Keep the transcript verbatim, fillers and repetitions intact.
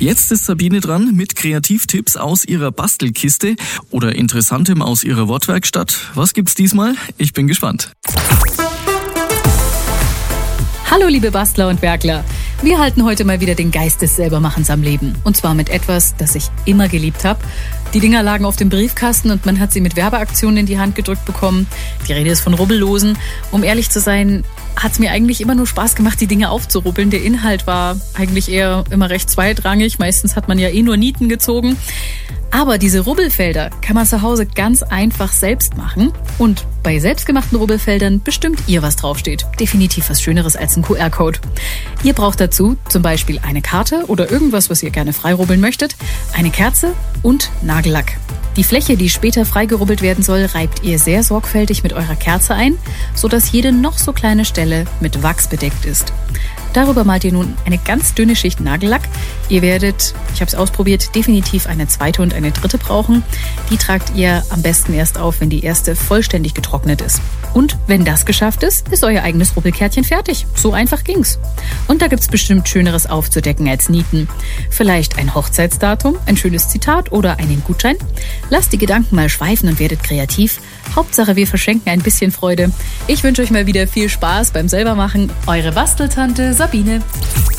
Jetzt ist Sabine dran mit Kreativtipps aus ihrer Bastelkiste oder Interessantem aus ihrer Wortwerkstatt. Was gibt's diesmal? Ich bin gespannt. Hallo liebe Bastler und Werkler. Wir halten heute mal wieder den Geist des Selbermachens am Leben. Und zwar mit etwas, das ich immer geliebt habe. Die Dinger lagen auf dem Briefkasten und man hat sie mit Werbeaktionen in die Hand gedrückt bekommen. Die Rede ist von Rubbellosen. Um ehrlich zu sein, hat es mir eigentlich immer nur Spaß gemacht, die Dinge aufzurubbeln. Der Inhalt war eigentlich eher immer recht zweitrangig. Meistens hat man ja eh nur Nieten gezogen. Aber diese Rubbelfelder kann man zu Hause ganz einfach selbst machen. Und bei selbstgemachten Rubbelfeldern bestimmt ihr, was draufsteht. Definitiv was Schöneres als ein Q R-Code. Ihr braucht dazu zum Beispiel eine Karte oder irgendwas, was ihr gerne freirubbeln möchtet, eine Kerze und Nagellack. Die Fläche, die später freigerubbelt werden soll, reibt ihr sehr sorgfältig mit eurer Kerze ein, sodass jede noch so kleine Stelle mit Wachs bedeckt ist. Darüber malt ihr nun eine ganz dünne Schicht Nagellack. Ihr werdet, ich habe es ausprobiert, definitiv eine zweite und eine dritte brauchen. Die tragt ihr am besten erst auf, wenn die erste vollständig getrocknet ist. Und wenn das geschafft ist, ist euer eigenes Rubbelkärtchen fertig. So einfach ging's. Und da gibt's bestimmt Schöneres aufzudecken als Nieten. Vielleicht ein Hochzeitsdatum, ein schönes Zitat oder einen Gutschein. Lasst die Gedanken mal schweifen und werdet kreativ. Hauptsache, wir verschenken ein bisschen Freude. Ich wünsche euch mal wieder viel Spaß beim Selbermachen. Eure Basteltante Sabine.